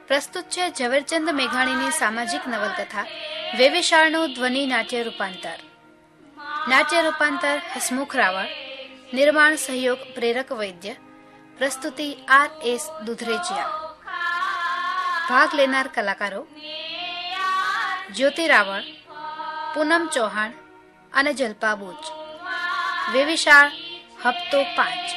પ્રસ્તુત છે ઝવેરચંદ મેઘાણીની સામાજિક નવલકથા વેવિશાળનું ધ્વનિ નાટ્ય રૂપાંતર. નાટ્ય રૂપાંતર હસમુખ રાવળ. નિર્માણ સહયોગ પ્રેરક વૈદ્ય. પ્રસ્તુતિ R.S. દુધરેજિયા. ભાગ લેનાર કલાકારો જ્યોતિ રાવળ, પૂનમ ચૌહાણ અને જલ્પા બુચ. વેવિશાળ હપ્તો 5.